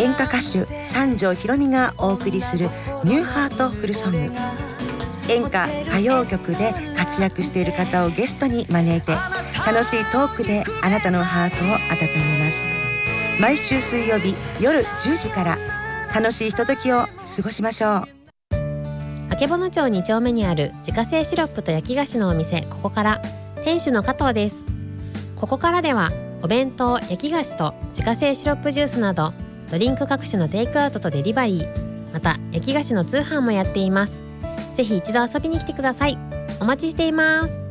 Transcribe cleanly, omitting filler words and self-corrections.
演歌歌手三条ひろみがお送りするニューハートフルソング。演歌歌謡曲で活躍している方をゲストに招いて、楽しいトークであなたのハートを温めます。毎週水曜日夜10時から楽しいひとときを過ごしましょう。 曙町2丁目にある自家製シロップと焼き菓子のお店ここから店主の加藤です。ここからではお弁当、焼き菓子と自家製シロップジュースなどドリンク各種のテイクアウトとデリバリー、また焼き菓子の通販もやっています。ぜひ一度遊びに来てください。お待ちしています。